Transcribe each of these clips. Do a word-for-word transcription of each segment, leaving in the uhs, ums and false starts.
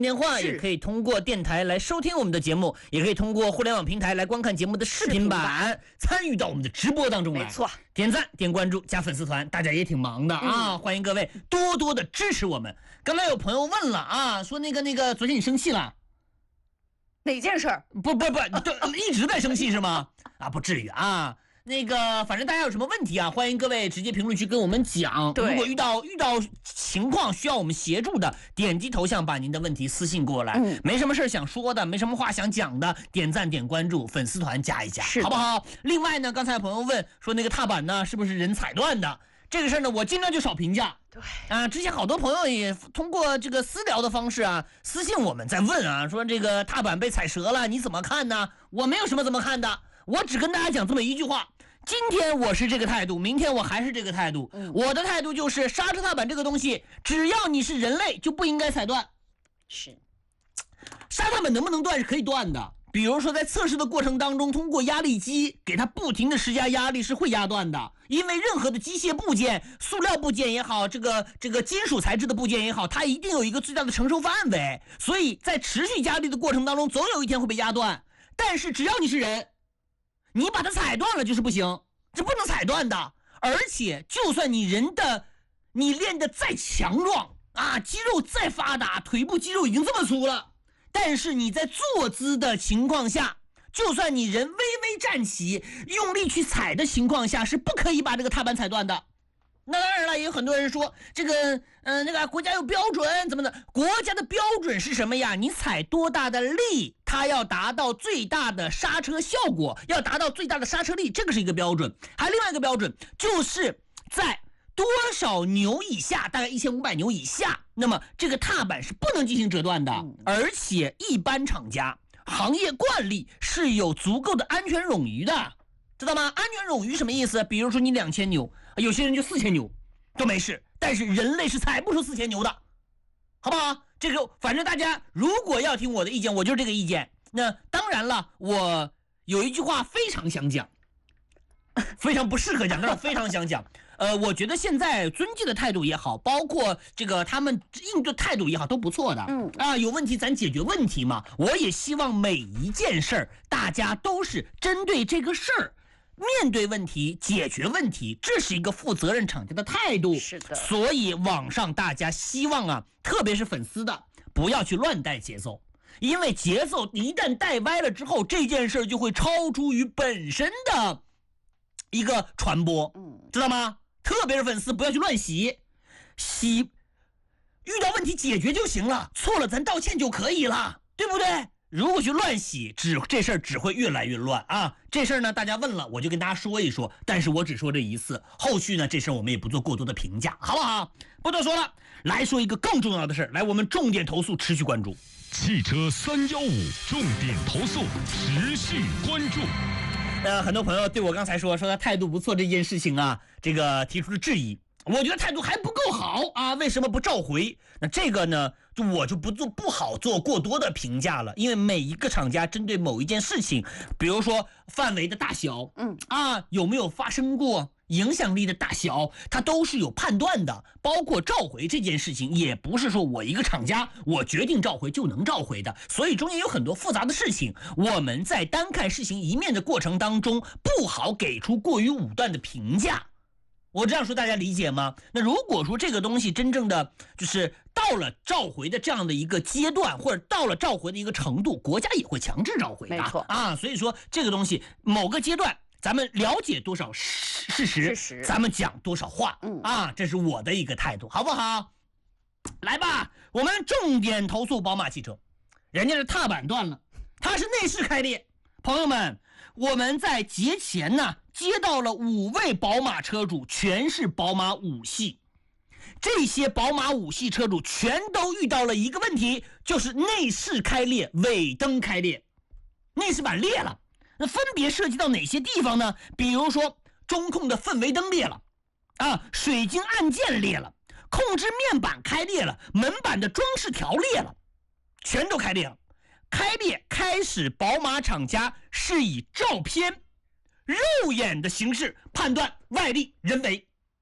电话，也可以通过电台来收听我们的节目，也可以通过互联网平台来观看节目的视频版，参与到我们的直播当中来。 没错， 点赞、点关注、加粉丝团，大家也挺忙的啊！嗯、欢迎各位多多的支持我们。刚才有朋友问了啊，说那个那个，昨天你生气了？ 哪件事儿？ 不不不，就一直在生气是吗？啊，不至于啊。那个，反正大家有什么问题啊，欢迎各位直接评论区跟我们讲。如果遇到遇到情况需要我们协助的，点击头像把您的问题私信过来。嗯，没什么事想说的，没什么话想讲的，点赞点关注，粉丝团加一加，好不好？另外呢，刚才有朋友问说那个踏板呢是不是人踩断的？这个事儿呢，我尽量就少评价。 对啊，之前好多朋友也通过这个私聊的方式啊，私信我们在问啊，说这个踏板被踩折了，你怎么看呢？我没有什么怎么看的。我只跟大家讲这么一句话，今天我是这个态度，明天我还是这个态度。嗯、我的态度就是刹车踏板这个东西，只要你是人类就不应该踩断。 是， 刹车踏板能不能断是可以断的，比如说在测试的过程当中，通过压力机给它不停的施加压力是会压断的，因为任何的机械部件、塑料部件也好，这个这个金属材质的部件也好，它一定有一个最大的承受范围，所以在持续加力的过程当中，总有一天会被压断。但是只要你是人，你把它踩断了就是不行，这不能踩断的。而且就算你人的你练得再强壮啊，肌肉再发达，腿部肌肉已经这么粗了，但是你在坐姿的情况下，就算你人微微站起，用力去踩的情况下，是不可以把这个踏板踩断的。那当然了，也有很多人说这个嗯、呃，那个国家有标准怎么的，国家的标准是什么呀？你踩多大的力，它要达到最大的刹车效果，要达到最大的刹车力，这个是一个标准。还有另外一个标准，就是在多少牛以下，大概一千五百牛以下，那么这个踏板是不能进行折断的。而且一般厂家行业惯例是有足够的安全冗余的，知道吗？安全冗余什么意思？比如说你两千牛，有些人就四千牛都没事，但是人类是踩不出四千牛的，好不好？这个反正大家如果要听我的意见，我就是这个意见。那当然了，我有一句话非常想讲，非常不适合讲，但是非常想讲。呃，我觉得现在遵纪的态度也好，包括这个他们应对态度也好，都不错的。嗯啊，有问题咱解决问题嘛。我也希望每一件事儿，大家都是针对这个事儿。面对问题，解决问题，这是一个负责任厂家的态度。 是的， 所以网上大家希望啊，特别是粉丝的，不要去乱带节奏，因为节奏一旦带歪了之后，这件事就会超出于本身的一个传播，嗯，知道吗？特别是粉丝不要去乱洗，洗遇到问题解决就行了，错了咱道歉就可以了，对不对？如果去乱洗，只这事儿只会越来越乱啊！这事儿呢，大家问了，我就跟大家说一说，但是我只说这一次，后续呢，这事儿我们也不做过多的评价，好不好？不多说了，来说一个更重要的事儿，来，我们重点投诉持续关注。 汽车三一五重点投诉持续关注。 呃，很多朋友对我刚才说说他态度不错这件事情啊，这个提出了质疑。我觉得态度还不够好啊，为什么不召回？那这个呢，就我就不做不好做过多的评价了，因为每一个厂家针对某一件事情，比如说范围的大小，嗯啊，有没有发生过，影响力的大小，它都是有判断的。包括召回这件事情，也不是说我一个厂家我决定召回就能召回的，所以中间有很多复杂的事情，我们在单看事情一面的过程当中，不好给出过于武断的评价。我这样说大家理解吗？那如果说这个东西真正的就是到了召回的这样的一个阶段，或者到了召回的一个程度，国家也会强制召回的。 没错啊，所以说这个东西某个阶段咱们了解多少事实， 事实咱们讲多少话，嗯啊，这是我的一个态度，好不好？来吧，我们重点投诉宝马汽车，人家是踏板断了，它是内饰开裂。朋友们，我们在节前呢接到了五位宝马车主，全是宝马五系。这些宝马五系车主全都遇到了一个问题，就是内饰开裂，尾灯开裂，内饰板裂了。那分别涉及到哪些地方呢？比如说中控的氛围灯裂了啊，水晶按键裂了，控制面板开裂了，门板的装饰条裂了，全都开裂了。开裂开始，宝马厂家是以照片肉眼的形式判断外力人为，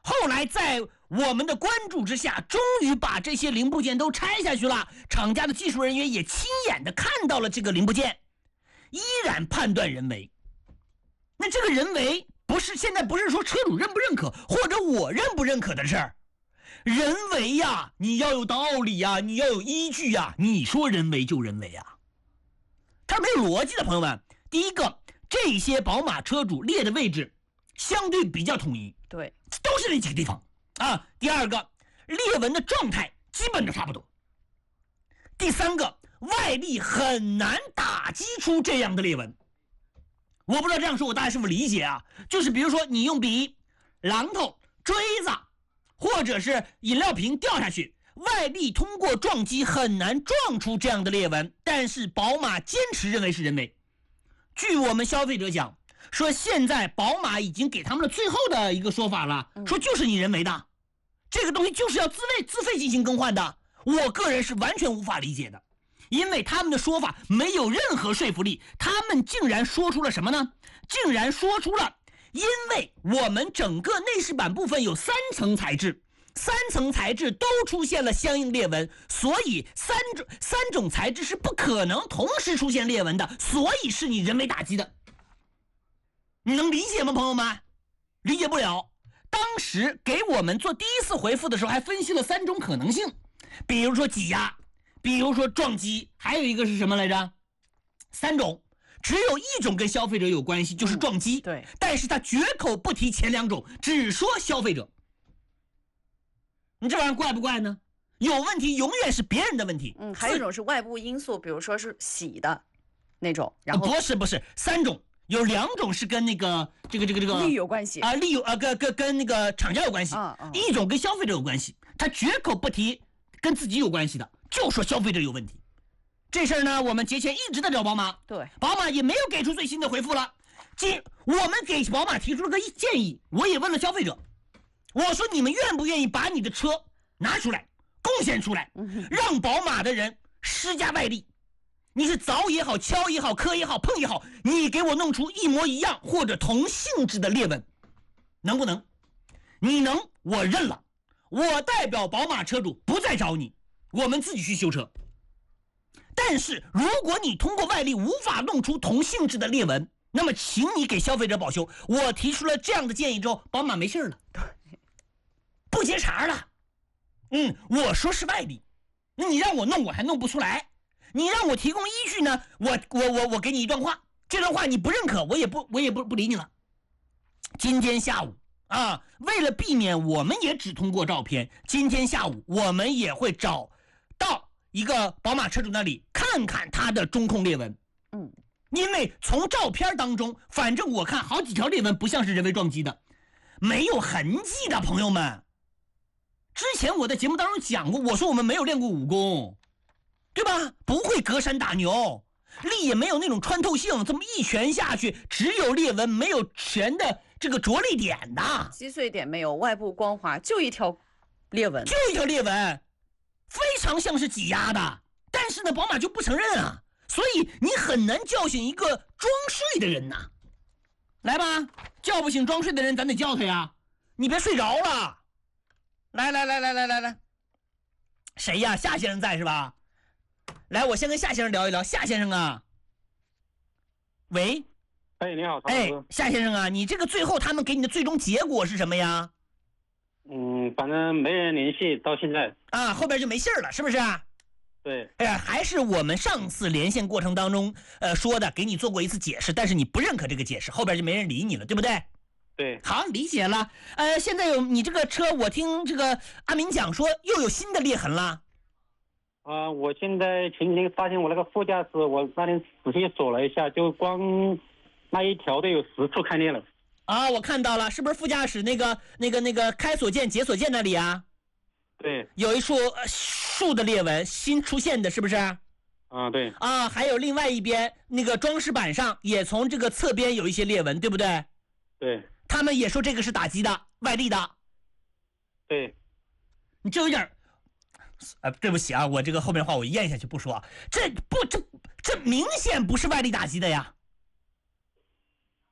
后来在我们的关注之下，终于把这些零部件都拆下去了。厂家的技术人员也亲眼的看到了这个零部件，依然判断人为。那这个人为不是现在不是说车主认不认可，或者我认不认可的事儿。人为呀，你要有道理呀，你要有依据呀。你说人为就人为呀，它没有逻辑的，朋友们。第一个，这些宝马车主列的位置相对比较统一， 对， 都是那几个地方啊。第二个，裂纹的状态基本都差不多。第三个，外力很难打击出这样的裂纹。我不知道这样说我大家是否理解啊？就是比如说你用笔、榔头、锥子，或者是饮料瓶掉下去，外力通过撞击很难撞出这样的裂纹，但是宝马坚持认为是人为。据我们消费者讲，说现在宝马已经给他们了最后的一个说法了，说就是你人为的，这个东西就是要自费自费进行更换的。我个人是完全无法理解的，因为他们的说法没有任何说服力。他们竟然说出了什么呢？竟然说出了，因为我们整个内饰板部分有三层材质，三层材质都出现了相应裂纹，所以三种三种材质是不可能同时出现裂纹的，所以是你人为打击的。你能理解吗，朋友们？理解不了。当时给我们做第一次回复的时候，还分析了三种可能性，比如说挤压，比如说撞击，还有一个是什么来着？三种，只有一种跟消费者有关系，就是撞击。 嗯、对， 但是他绝口不提前两种，只说消费者。你这玩意儿怪不怪呢？有问题永远是别人的问题。 嗯，还有一种是外部因素，比如说是洗的那种，然后不是不是三种。有两种是跟那个这个这个这个利有关系啊，利有啊跟跟跟那个厂家有关系， 啊啊， 一种跟消费者有关系，他绝口不提跟自己有关系的，就说消费者有问题。这事儿呢，我们节前一直在找宝马， 对， 宝马也没有给出最新的回复了。今我们给宝马提出了个建议，我也问了消费者，我说你们愿不愿意把你的车拿出来贡献出来，让宝马的人施加外力。你是凿也好，敲也好，磕也好，碰也好，你给我弄出一模一样或者同性质的裂纹，能不能？你能，我认了。我代表宝马车主不再找你，我们自己去修车。但是如果你通过外力无法弄出同性质的裂纹，那么请你给消费者保修。我提出了这样的建议之后，宝马没事了，不接茬了。嗯，我说是外力，那你让我弄，我还弄不出来。你让我提供依据呢，我我我我给你一段话，这段话你不认可，我也不我也不不理你了。今天下午啊，为了避免我们也只通过照片，今天下午我们也会找到一个宝马车主那里看看他的中控裂纹。 嗯， 因为从照片当中，反正我看好几条裂纹不像是人为撞击的，没有痕迹的，朋友们。之前我在节目当中讲过，我说我们没有练过武功。对吧？不会隔山打牛，力也没有那种穿透性，这么一拳下去，只有裂纹，没有拳的这个着力点的， 击碎点没有，外部光滑，就一条裂纹， 就一条裂纹，非常像是挤压的。但是呢，宝马就不承认啊，所以你很难叫醒一个装睡的人呐。来吧，叫不醒装睡的人，咱得叫他呀，你别睡着了。来来来来来来来，谁呀？夏先生在是吧？来，我先跟夏先生聊一聊。夏先生啊，喂， 哎，你好， 哎，夏先生啊，你这个最后他们给你的最终结果是什么呀？ 嗯，反正没人联系到现在啊，后边就没信儿了，是不是？ 对， 哎呀，还是我们上次连线过程当中呃说的，给你做过一次解释，但是你不认可这个解释，后边就没人理你了，对不对？ 对， 好，理解了。呃，现在有你这个车，我听这个阿明讲说又有新的裂痕了。 啊、呃，我现在前天发现我那个副驾驶，我那天仔细锁了一下，就光那一条都有十处开裂了。 啊，我看到了，是不是副驾驶那个那个那个开锁键解锁键那里啊？ 对， 有一处呃竖的裂纹，新出现的，是不是？ 啊，对。 啊，还有另外一边那个装饰板上也从这个侧边有一些裂纹，对不对？ 对。 他们也说这个是打击的，外力的。 对。 你这有点。呃，对不起啊，我这个后面话我咽下去不说啊，这不这这明显不是外力打击的呀。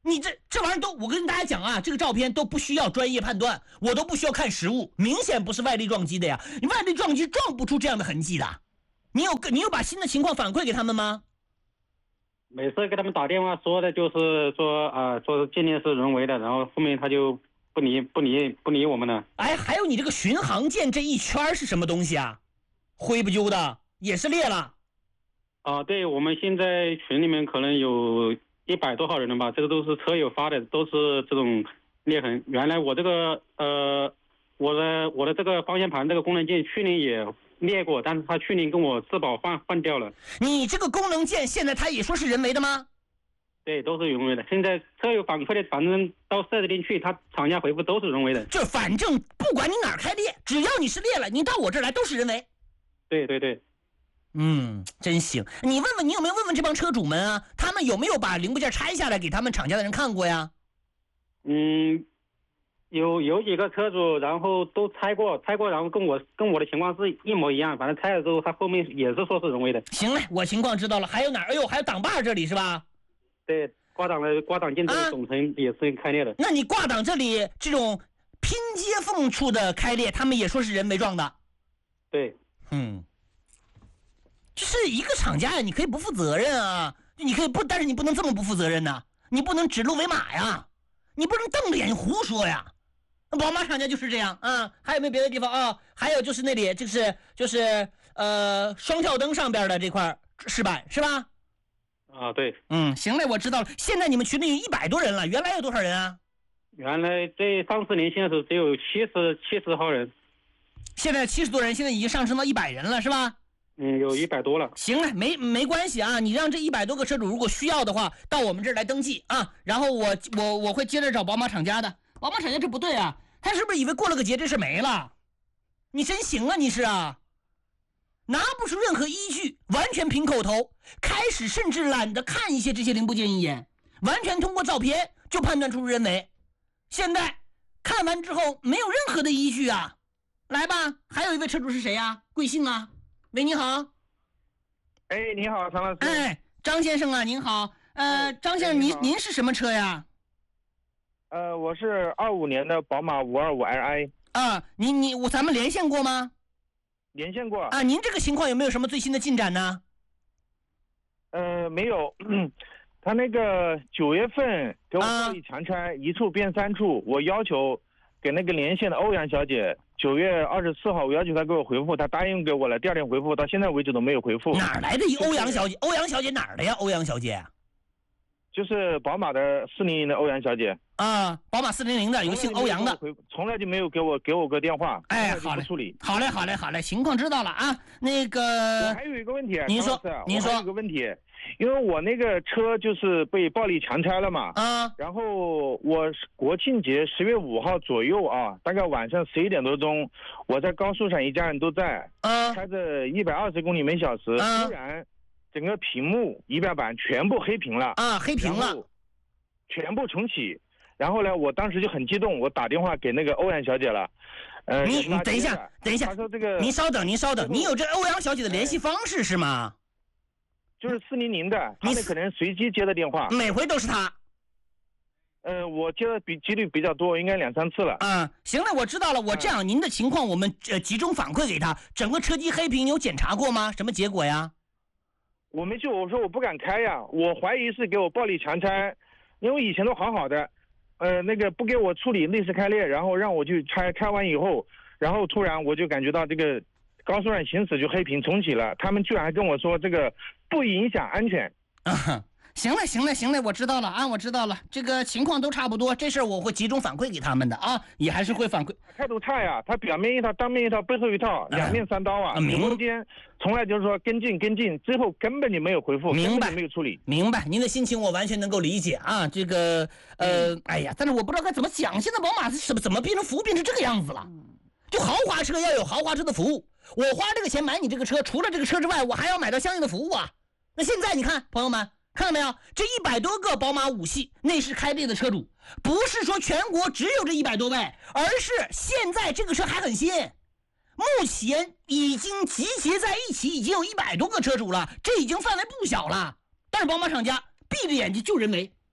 你这这玩意儿都，我跟大家讲啊，这个照片都不需要专业判断，我都不需要看实物，明显不是外力撞击的呀，你外力撞击撞不出这样的痕迹的。你有你有把新的情况反馈给他们吗？ 每次给他们打电话说的就是说啊、呃，说今年是人为的，然后后面他就不理不理不理我们了。 哎，还有你这个巡航舰这一圈是什么东西啊？灰不揪的，也是裂了。 啊，对，我们现在群里面可能有一百多号人了吧，这个都是车友发的，都是这种裂痕。原来我这个呃，我的我的这个方向盘这个功能键去年也裂过，但是他去年跟我质保换换掉了。 你这个功能键现在他也说是人为的吗？ 对，都是人为的。现在车友反馈的，反正到四 S 店去，他厂家回复都是人为的。 就反正不管你哪儿开裂，只要你是裂了，你到我这儿来都是人为。 对对对。 嗯，真行。你问问你有没有问问这帮车主们啊，他们有没有把零部件拆下来给他们厂家的人看过呀？ 嗯，有有几个车主，然后都拆过，拆过，然后跟我跟我的情况是一模一样。反正拆了之后，他后面也是说是人为的。 行嘞，我情况知道了。还有哪儿？哎呦，还有挡把这里是吧？ 对，挂档的挂档键这个总成也是开裂的。 啊、那你挂档这里这种拼接缝处的开裂，他们也说是人为撞的。 对， 嗯。就是一个厂家呀，你可以不负责任啊，你可以不，但是你不能这么不负责任呐、啊，你不能指鹿为马呀，你不能瞪着眼睛胡说呀。宝马厂家就是这样啊。还有没有别的地方啊？还有就是那里就是就是呃双跳灯上边的这块饰板是吧？ 啊，对。 嗯，行嘞，我知道了。现在你们群里有一百多人了，原来有多少人啊？ 原来在上次连线的时候只有七十七十号人， 现在七十多人，现在已经上升到一百人了，是吧？ 嗯，有一百多了。 行了，没没关系啊，你让这一百多个车主如果需要的话，到我们这儿来登记啊，然后我我我会接着找宝马厂家的。宝马厂家这不对啊，他是不是以为过了个节这事没了？你真行啊，你是啊，拿不出任何依据，完全凭口头，开始甚至懒得看一些这些零部件一眼，完全通过照片就判断出人为。现在看完之后没有任何的依据啊。来吧，还有一位车主是谁啊？贵姓啊？喂，你好。 哎，你好，常老师。 哎，张先生啊，您好。呃，张先生，您您是什么车呀？ 呃，我是二五年的宝马五二五 L I。 啊，您你我咱们连线过吗？ 连线过。 啊，您这个情况有没有什么最新的进展呢？ 呃，没有。他那个九月份给我报一强拆，一处变三处，我要求给那个连线的欧阳小姐。九月二十四号，我要求他给我回复，他答应给我了，第二天回复，到现在为止都没有回复。 哪来的一欧阳小姐？欧阳小姐哪儿的呀？欧阳小姐， 就是宝马的四零零的欧阳小姐啊，宝马四零零的，有个姓欧阳的， 从来就没有给我给我个电话。 哎，好嘞， 处理。 好嘞，好嘞，好嘞，情况知道了啊。那个， 我还有一个问题， 您说，您说， 有一个问题。因为我那个车就是被暴力强拆了嘛， 啊， 然后我国庆节十月五号左右啊，大概晚上十一点多钟，我在高速上，一家人都在， 啊， 开着一百二十公里每小时， 啊， 突然整个屏幕仪表板全部黑屏了， 啊，黑屏了， 全部重启。然后呢，我当时就很激动，我打电话给那个欧阳小姐了，呃， 你你等一下，等一下， 他说这个， 您稍等，您稍等，你有这欧阳小姐的联系方式是吗？ 就是四零零的，他们可能随机接的电话， 每回都是他。 呃，我接的比几率比较多，应该两三次了。 嗯，行了，我知道了。我这样，您的情况我们呃集中反馈给他。整个车机黑屏，你有检查过吗？什么结果呀？ 我没去，我说我不敢开呀，我怀疑是给我暴力强拆，因为以前都好好的，呃，那个不给我处理内饰开裂，然后让我去拆，拆完以后，然后突然我就感觉到这个高速上行驶就黑屏重启了，他们居然还跟我说这个不影响安全。 啊，行了行了行了，我知道了啊，我知道了，这个情况都差不多，这事儿我会集中反馈给他们的啊，也还是会反馈。 态度差呀，他表面一套，当面一套，背后一套，两面三刀啊！ 啊明中间从来就是说跟进跟进，最后根本就没有回复， 明白没有处理。 明白，您的心情我完全能够理解啊。这个呃，嗯、哎呀，但是我不知道该怎么讲，现在宝马是怎么怎么变成服务变成这个样子了？就豪华车要有豪华车的服务，我花这个钱买你这个车，除了这个车之外，我还要买到相应的服务啊。那现在你看，朋友们看到没有？这一百多个宝马五系内饰开裂的车主，不是说全国只有这一百多位，而是现在这个车还很新，目前已经集结在一起，已经有一百多个车主了，这已经范围不小了。但是宝马厂家闭着眼睛就人为。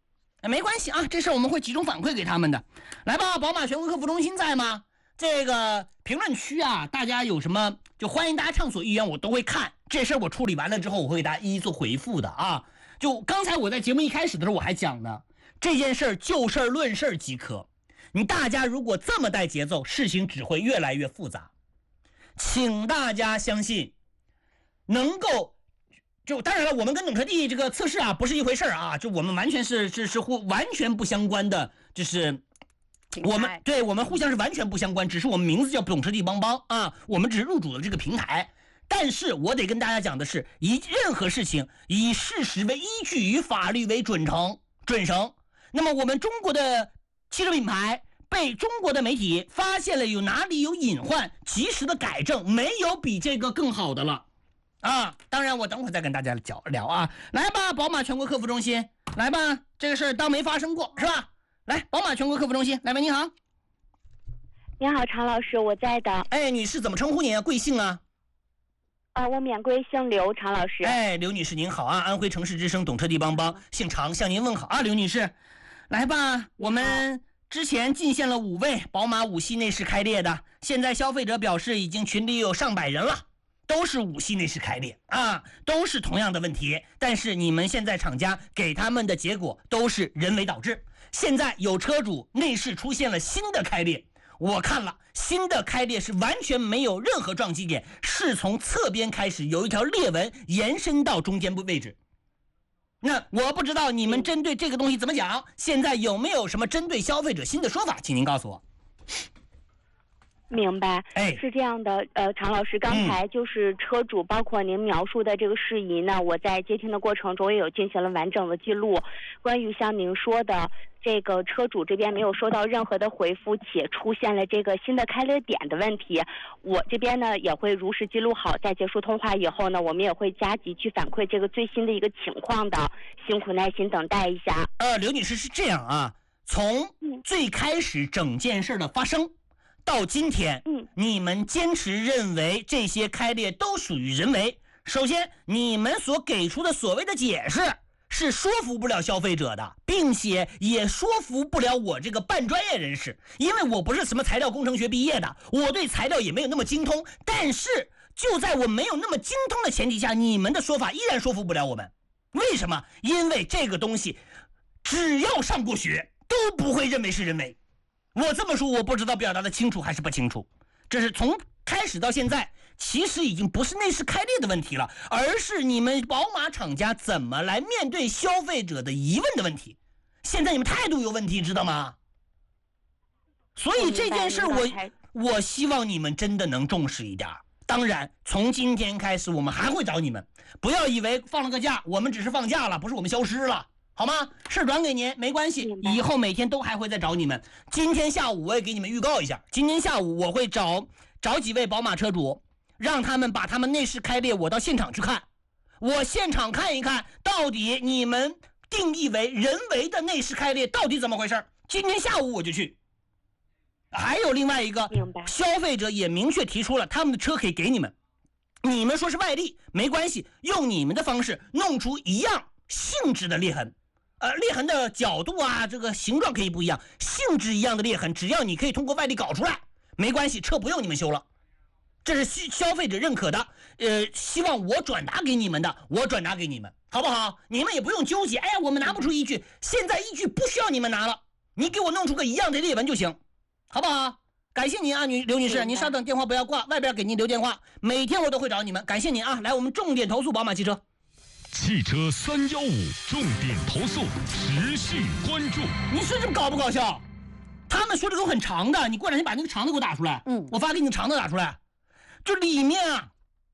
没关系啊，这事儿我们会集中反馈给他们的。来吧，宝马全国客服中心在吗？这个评论区啊，大家有什么就欢迎大家畅所欲言，我都会看。这事儿我处理完了之后，我会给大家一一做回复的啊。就刚才我在节目一开始的时候我还讲呢，这件事儿就事儿论事儿即可。你大家如果这么带节奏，事情只会越来越复杂。请大家相信，能够。就当然了，我们跟懂车帝这个测试啊不是一回事啊，就我们完全是是是互完全不相关的，就是我们对我们互相是完全不相关，只是我们名字叫懂车帝帮帮啊，我们只是入主了这个平台。但是我得跟大家讲的是，以任何事情以事实为依据，以法律为准绳准绳。那么我们中国的汽车品牌被中国的媒体发现了有哪里有隐患，及时的改正，没有比这个更好的了。啊，当然我等会儿再跟大家聊聊啊。来吧，宝马全国客服中心，来吧，这个事儿当没发生过是吧？来，宝马全国客服中心，来吧，你好。 你好，常老师，我在的。 哎，女士怎么称呼您啊？贵姓啊？ 啊，我免贵姓刘，常老师。 哎，刘女士您好啊，安徽城市之声懂车帝帮帮，姓常，向您问好啊，刘女士。来吧，我们之前进线了五位宝马五系内饰开裂的，现在消费者表示已经群里有上百人了。都是五系内饰开裂啊，都是同样的问题，但是你们现在厂家给他们的结果都是人为导致。现在有车主内饰出现了新的开裂，我看了新的开裂是完全没有任何撞击点，是从侧边开始有一条裂纹延伸到中间部位置。那我不知道你们针对这个东西怎么讲，现在有没有什么针对消费者新的说法，请您告诉我。 明白， 哎， 是这样的，呃，常老师，刚才就是车主，包括您描述的这个事宜呢，我在接听的过程中也有进行了完整的记录。关于像您说的，这个车主这边没有收到任何的回复，且出现了这个新的开裂点的问题，我这边呢也会如实记录好，在结束通话以后呢，我们也会加急去反馈这个最新的一个情况的，辛苦耐心等待一下。 呃，刘女士是这样啊，从最开始整件事的发生。到今天，嗯，你们坚持认为这些开裂都属于人为。首先，你们所给出的所谓的解释是说服不了消费者的，并且也说服不了我这个半专业人士，因为我不是什么材料工程学毕业的，我对材料也没有那么精通。但是，就在我没有那么精通的前提下，你们的说法依然说服不了我们。为什么？因为这个东西，只要上过学，都不会认为是人为。我这么说，我不知道表达的清楚还是不清楚。这是从开始到现在，其实已经不是内饰开裂的问题了，而是你们宝马厂家怎么来面对消费者的疑问的问题。现在你们态度有问题，知道吗？所以这件事我我希望你们真的能重视一点。当然，从今天开始，我们还会找你们，不要以为放了个假，我们只是放假了，不是我们消失了。好吗？事转给您没关系，以后每天都还会再找你们。今天下午我也给你们预告一下，今天下午我会找找几位宝马车主，让他们把他们内饰开裂，我到现场去看，我现场看一看，到底你们定义为人为的内饰开裂到底怎么回事。今天下午我就去。还有另外一个，消费者也明确提出了他们的车可以给你们，你们说是外力没关系，用你们的方式弄出一样性质的裂痕。呃，裂痕的角度啊，这个形状可以不一样，性质一样的裂痕，只要你可以通过外力搞出来，没关系，车不用你们修了。这是消费者认可的，呃，希望我转达给你们的，我转达给你们，好不好？你们也不用纠结，哎呀，我们拿不出依据，现在依据不需要你们拿了，你给我弄出个一样的裂纹就行，好不好？感谢您啊，女刘女士，您稍等，电话不要挂，外边给您留电话，每天我都会找你们，感谢您啊。来，我们重点投诉宝马汽车。 汽车三一五重点投诉，持续关注。 你说这搞不搞笑？他们说这个很长的，你过两天把那个长的给我打出来，嗯，我发给你长的打出来，这里面啊，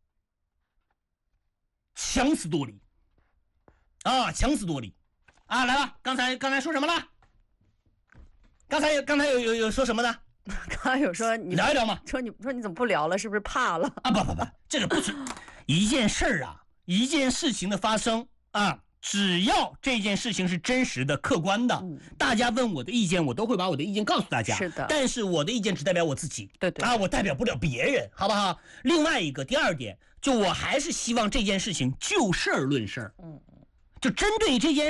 强词夺理啊，强词夺理啊！来吧，刚才刚才说什么了？刚才刚才有有有说什么呢？ 刚才有说你聊一聊嘛， 说你说你怎么不聊了？是不是怕了？ 啊不不不，这个不是一件事儿啊。一件事情的发生啊，只要这件事情是真实的、客观的，嗯、大家问我的意见，我都会把我的意见告诉大家。 是的， 但是我的意见只代表我自己， 对对啊，我代表不了别人，好不好？另外一个，第二点，就我还是希望这件事情就事儿论事儿，嗯，就针对这件事儿，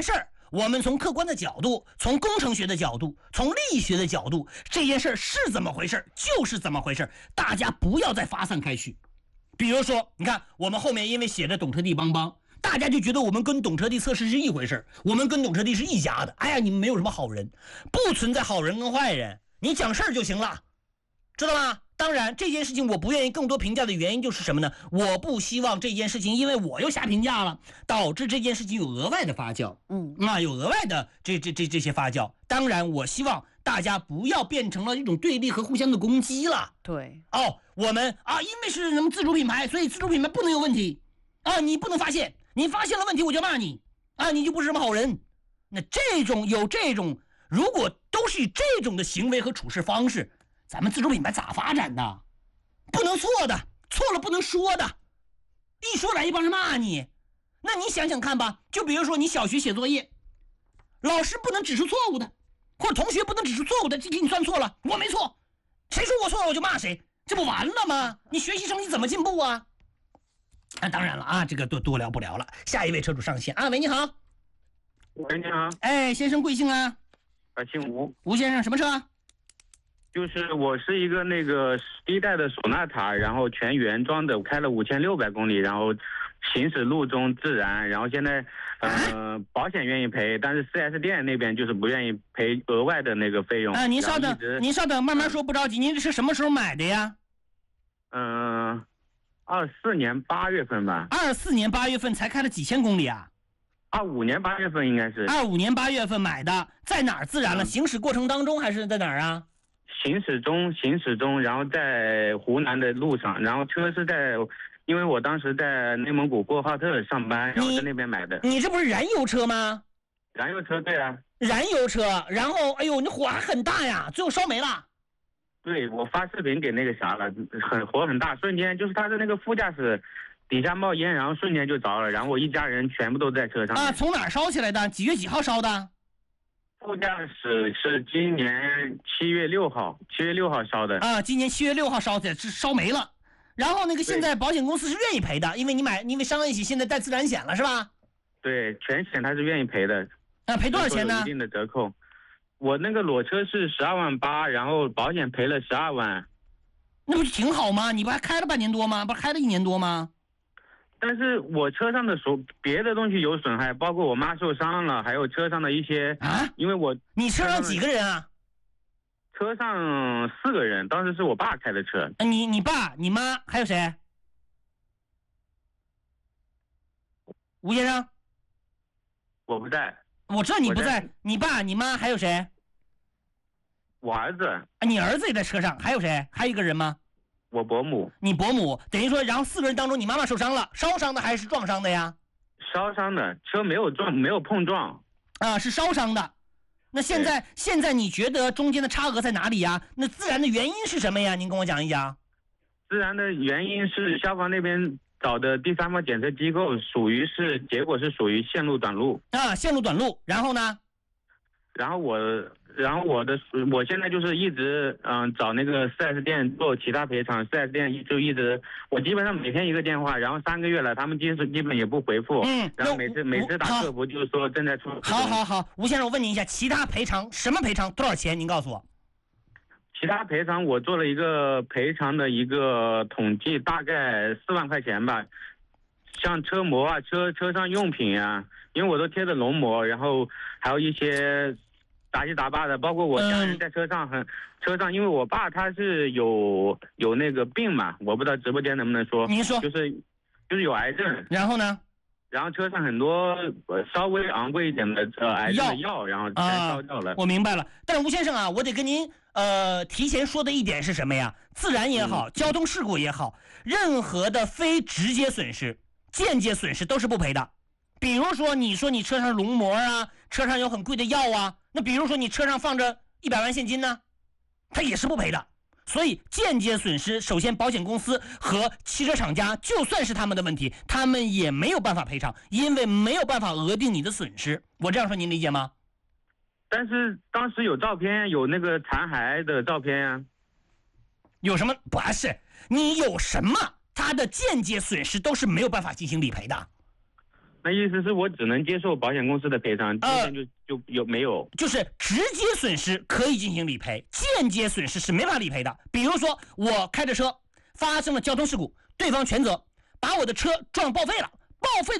我们从客观的角度，从工程学的角度，从力学的角度，这件事是怎么回事就是怎么回事，大家不要再发散开去。比如说，你看我们后面因为写着懂车帝帮帮，大家就觉得我们跟懂车帝测试是一回事，我们跟懂车帝是一家的。哎呀，你们没有什么好人，不存在好人跟坏人，你讲事儿就行了，知道吗？当然，这件事情我不愿意更多评价的原因就是什么呢？我不希望这件事情因为我又瞎评价了，导致这件事情有额外的发酵。 嗯， 那有额外的这这这这些发酵。当然，我希望大家不要变成了一种对立和互相的攻击了。 对， 哦，我们啊，因为是什么自主品牌，所以自主品牌不能有问题啊，你不能发现，你发现了问题我就骂你啊，你就不是什么好人。那这种有这种，如果都是以这种的行为和处事方式，咱们自主品牌咋发展的？不能错的，错了不能说的，一说来一帮人骂你。那你想想看吧，就比如说你小学写作业，老师不能指出错误的，或者同学不能指出错误的，这给你算错了，我没错，谁说我错了我就骂谁，这不完了吗？你学习成绩怎么进步啊？啊，当然了啊，这个多多聊不聊了。下一位车主上线啊，喂，你好。 喂，你好。 哎，先生贵姓啊？ 啊，姓吴。 吴先生，什么车？ 就是我是一个那个第一代的索纳塔，然后全原装的，开了五千六百公里，然后行驶路中自燃，然后现在呃保险愿意赔，但是 四 S 店那边就是不愿意赔额外的那个费用。 啊，您稍等，您稍等，慢慢说，不着急。您这是什么时候买的呀？ 嗯，二四年八月份吧。 二四年八月份才开了几千公里啊？ 二五年八月份应该是。 二五年八月份买的，在哪儿自燃了？ 嗯、 行驶过程当中还是在哪儿啊？ 行驶中，行驶中，然后在湖南的路上，然后车是在，因为我当时在内蒙古呼和浩特上班，然后在那边买的。 你这不是燃油车吗？ 燃油车，对啊。 燃油车，然后哎呦，你火还很大呀，最后烧没了。 对，我发视频给那个啥了，很火很大，瞬间就是他的那个副驾驶底下冒烟，然后瞬间就着了，然后我一家人全部都在车上。 啊，从哪儿烧起来的？几月几号烧的？ 副驾驶是今年七月六号，七月六号烧的啊，今年七月六号烧的，是烧没了。然后那个现在保险公司是愿意赔的，因为你买，因为商业一起现在带自燃险了，是吧？ 对，全险他是愿意赔的。 啊，赔多少钱呢？ 一定的折扣。我那个裸车是十二万八，然后保险赔了十二万。 那不是挺好吗？你不还开了半年多吗？不是开了一年多吗？ 但是我车上的所别的东西有损害，包括我妈受伤了，还有车上的一些啊， 因为我你车上几个人啊？ 车上四个人，当时是我爸开的车。 你你爸、你妈还有谁？吴先生， 我不在。 我知道你不在，你爸、你妈还有谁？ 我儿子。 啊，你儿子也在车上，还有谁？还有一个人吗？ 我伯母。 你伯母，等于说，然后四个人当中，你妈妈受伤了，烧伤的还是撞伤的呀？ 烧伤的，车没有撞，没有碰撞。 啊，是烧伤的。那现在，现在你觉得中间的差额在哪里呀？那自燃的原因是什么呀？您跟我讲一讲。 自燃的原因是消防那边找的第三方检测机构，属于是结果是属于线路短路。 啊，线路短路，然后呢？ 然后我。然后我的我现在就是一直嗯、呃、找那个 四 S 店做其他赔偿， 四 S 店就一直我基本上每天一个电话，然后三个月了，他们基基本也不回复。 嗯， 然后每次每次打客服就是说正在出。 好好好，吴先生，我问您一下，其他赔偿什么赔偿多少钱？您告诉我。 其他赔偿我做了一个赔偿的一个统计，大概四万块钱吧。像车膜啊、车车上用品啊，因为我都贴的龙膜，然后还有一些。杂七杂八的，包括我家人在车上很、嗯、车上，因为我爸他是有有那个病嘛，我不知道直播间能不能说。 您说。 就是就是有癌症。 然后呢？ 然后车上很多稍微昂贵一点的呃癌症的药，然后全烧掉了、 啊。我明白了，但是吴先生啊，我得跟您呃提前说的一点是什么呀？自燃也好，嗯、交通事故也好，任何的非直接损失、间接损失都是不赔的。比如说，你说你车上龙膜啊，车上有很贵的药啊。那比如说你车上放着一百万现金呢，它也是不赔的。所以间接损失，首先保险公司和汽车厂家就算是他们的问题，他们也没有办法赔偿，因为没有办法额定你的损失。我这样说您理解吗？ 但是当时有照片，有那个残骸的照片呀、啊。 有什么？不是你有什么，它的间接损失都是没有办法进行理赔的。 那意思是我只能接受保险公司的赔偿， 呃中间就就有没有？ 就是直接损失可以进行理赔，间接损失是没法理赔的。比如说我开着车发生了交通事故，对方全责，把我的车撞报废了，报废的